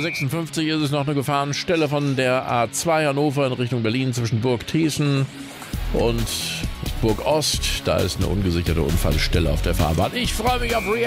56 ist es noch eine Gefahrenstelle von der A2 Hannover in Richtung Berlin zwischen Burg Thiessen und Burg Ost. Da ist eine ungesicherte Unfallstelle auf der Fahrbahn. Ich freue mich auf React.